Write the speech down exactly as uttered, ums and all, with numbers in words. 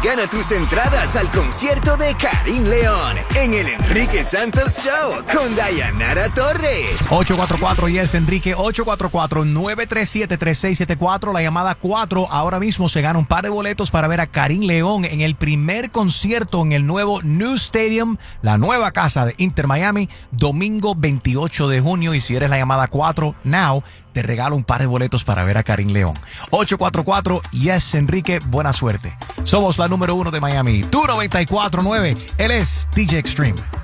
Gana tus entradas al concierto de Karim León en el Enrique Santos Show con Dayanara Torres. ocho cuatro cuatro yes Enrique, ocho cuatro cuatro, nueve tres siete, tres seis siete cuatro. La llamada cuatro. Ahora mismo se gana un par de boletos para ver a Karim León en el primer concierto en el nuevo New Stadium, la nueva casa de Inter Miami, domingo veintiocho de junio. Y si eres la llamada cuatro now, te regalo un par de boletos para ver a Karim León. ocho cuatro cuatro yes Enrique, buena suerte. Somos la número uno de Miami, tu noventa y cuatro nueve. Él es D J Extreme.